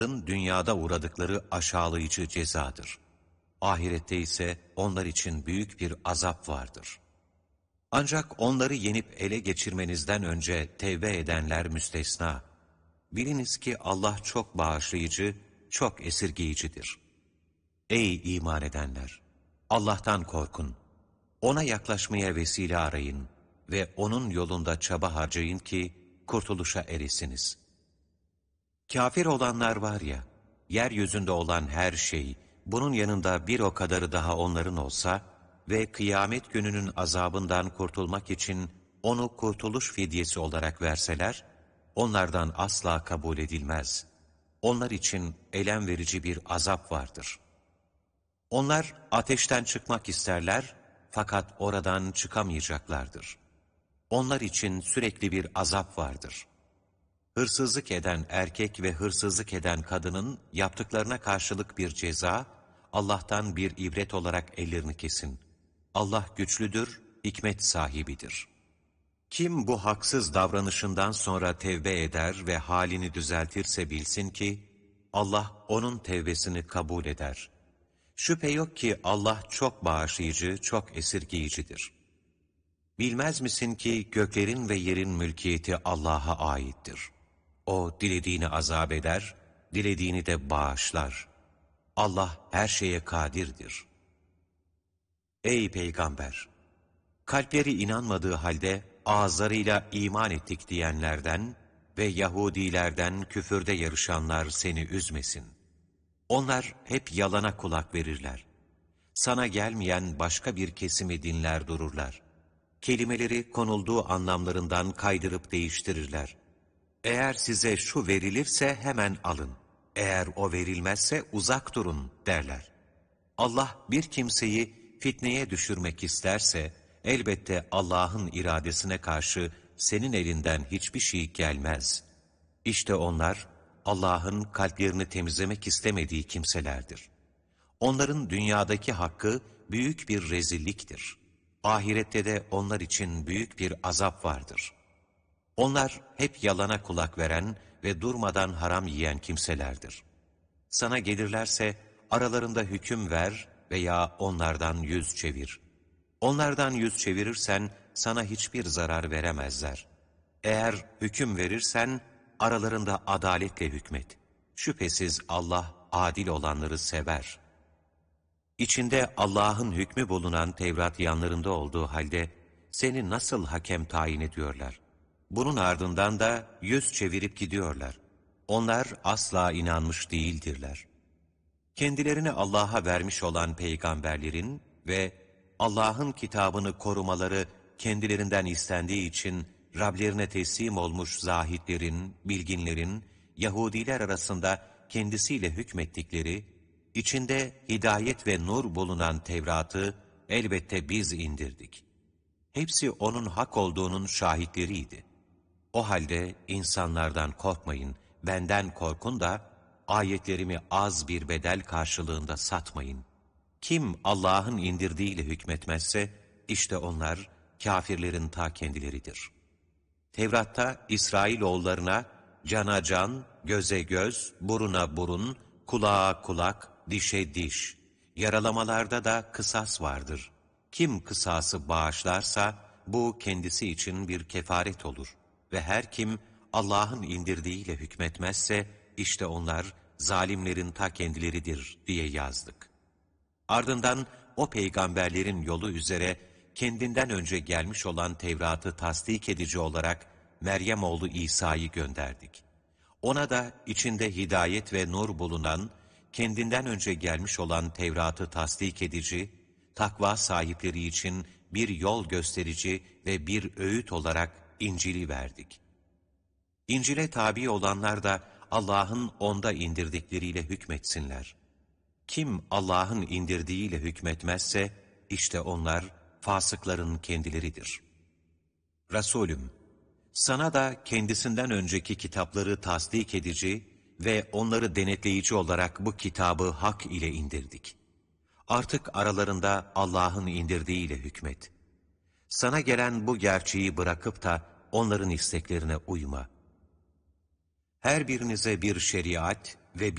dünyada uğradıkları aşağılayıcı cezadır. Ahirette ise onlar için büyük bir azap vardır. Ancak onları yenip ele geçirmenizden önce tevbe edenler müstesna. Biliniz ki Allah çok bağışlayıcı, çok esirgeyicidir. Ey iman edenler! Allah'tan korkun. Ona yaklaşmaya vesile arayın ve O'nun yolunda çaba harcayın ki kurtuluşa eresiniz. Kafir olanlar var ya, yeryüzünde olan her şey, bunun yanında bir o kadarı daha onların olsa ve kıyamet gününün azabından kurtulmak için onu kurtuluş fidyesi olarak verseler, onlardan asla kabul edilmez. Onlar için elem verici bir azap vardır. Onlar ateşten çıkmak isterler fakat oradan çıkamayacaklardır. Onlar için sürekli bir azap vardır. Hırsızlık eden erkek ve hırsızlık eden kadının yaptıklarına karşılık bir ceza, Allah'tan bir ibret olarak ellerini kesin. Allah güçlüdür, hikmet sahibidir. Kim bu haksız davranışından sonra tevbe eder ve halini düzeltirse bilsin ki, Allah onun tevbesini kabul eder. Şüphe yok ki Allah çok bağışlayıcı, çok esirgeyicidir. Bilmez misin ki göklerin ve yerin mülkiyeti Allah'a aittir. O dilediğini azap eder, dilediğini de bağışlar. Allah her şeye kadirdir. Ey Peygamber! Kalpleri inanmadığı halde ağızlarıyla iman ettik diyenlerden ve Yahudilerden küfürde yarışanlar seni üzmesin. Onlar hep yalana kulak verirler. Sana gelmeyen başka bir kesimi dinler dururlar. Kelimeleri konulduğu anlamlarından kaydırıp değiştirirler. Eğer size şu verilirse hemen alın. Eğer o verilmezse uzak durun derler. Allah bir kimseyi fitneye düşürmek isterse, elbette Allah'ın iradesine karşı senin elinden hiçbir şey gelmez. İşte onlar, Allah'ın kalplerini temizlemek istemediği kimselerdir. Onların dünyadaki hakkı büyük bir rezilliktir. Ahirette de onlar için büyük bir azap vardır. Onlar hep yalana kulak veren ve durmadan haram yiyen kimselerdir. Sana gelirlerse aralarında hüküm ver veya onlardan yüz çevir. Onlardan yüz çevirirsen sana hiçbir zarar veremezler. Eğer hüküm verirsen aralarında adaletle hükmet. Şüphesiz Allah adil olanları sever. İçinde Allah'ın hükmü bulunan Tevrat yanlarında olduğu halde seni nasıl hakem tayin ediyorlar? Bunun ardından da yüz çevirip gidiyorlar. Onlar asla inanmış değildirler. Kendilerini Allah'a vermiş olan peygamberlerin ve Allah'ın kitabını korumaları kendilerinden istendiği için Rablerine teslim olmuş zahitlerin, bilginlerin, Yahudiler arasında kendisiyle hükmettikleri, içinde hidayet ve nur bulunan Tevrat'ı elbette biz indirdik. Hepsi onun hak olduğunun şahitleriydi. O halde insanlardan korkmayın, benden korkun da ayetlerimi az bir bedel karşılığında satmayın. Kim Allah'ın indirdiğiyle hükmetmezse, işte onlar kafirlerin ta kendileridir. Tevrat'ta İsrailoğullarına cana can, göze göz, buruna burun, kulağa kulak, dişe diş, yaralamalarda da kısas vardır. Kim kısası bağışlarsa, bu kendisi için bir kefaret olur. Ve her kim Allah'ın indirdiğiyle hükmetmezse, işte onlar zalimlerin ta kendileridir diye yazdık. Ardından o peygamberlerin yolu üzere kendinden önce gelmiş olan Tevrat'ı tasdik edici olarak Meryem oğlu İsa'yı gönderdik. Ona da içinde hidayet ve nur bulunan, kendinden önce gelmiş olan Tevrat'ı tasdik edici, takva sahipleri için bir yol gösterici ve bir öğüt olarak İncil'i verdik. İncil'e tabi olanlar da Allah'ın onda indirdikleriyle hükmetsinler. Kim Allah'ın indirdiğiyle hükmetmezse, işte onlar fasıkların kendileridir. Resulüm, sana da kendisinden önceki kitapları tasdik edici ve onları denetleyici olarak bu kitabı hak ile indirdik. Artık aralarında Allah'ın indirdiğiyle hükmet. Sana gelen bu gerçeği bırakıp da onların isteklerine uyma. Her birinize bir şeriat